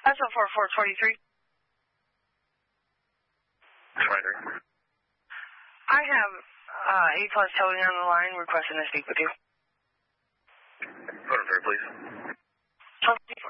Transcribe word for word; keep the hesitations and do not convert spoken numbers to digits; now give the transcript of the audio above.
That's a four four twenty-three. twenty-three. I have uh, A Plus towing on the line requesting to speak with you. Put him through, please. twenty-four.